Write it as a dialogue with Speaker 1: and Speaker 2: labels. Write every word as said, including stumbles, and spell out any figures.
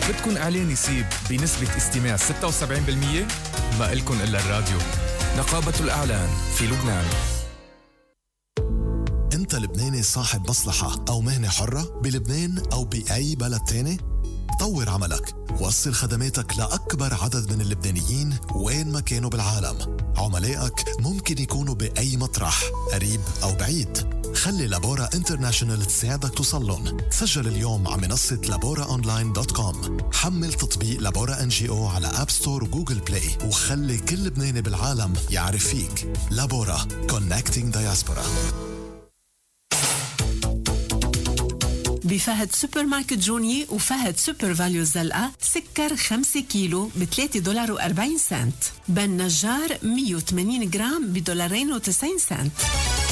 Speaker 1: بدكن إعلان يسيب بنسبة استماع ستة وسبعين بالمية؟ ما إلكن إلا الراديو. نقابة الإعلان في لبنان.
Speaker 2: أنت لبناني صاحب مصلحة أو مهنة حرة بلبنان أو بأي بلد تاني؟ طور عملك، وصل خدماتك لأكبر عدد من اللبنانيين وين ما كانوا بالعالم. عملائك ممكن يكونوا بأي مطرح قريب أو بعيد. خلي لابورا انترناشونال تساعدك توصلن. تسجل اليوم على منصة لابورا أونلاين دوت كوم. حمل تطبيق لابورا إن جي أو على أب ستور وجوجل بلاي وخلي كل لبناني بالعالم يعرف فيك. لابورا Connecting Diaspora.
Speaker 3: بفهد سوبر ماركت جوني وفهد سوبر فاليو الزلقة سكر خمسة كيلو بثلاثة دولار وأربعين سنت. بن نجار مية وثمانين جرام بدولارين وتسعين سنت.